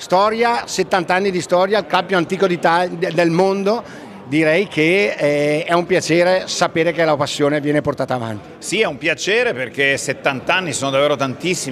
storia, 70 anni di storia, il club più antico del mondo. Direi che è un piacere sapere che la passione viene portata avanti. Sì, è un piacere perché 70 anni sono davvero tantissimi.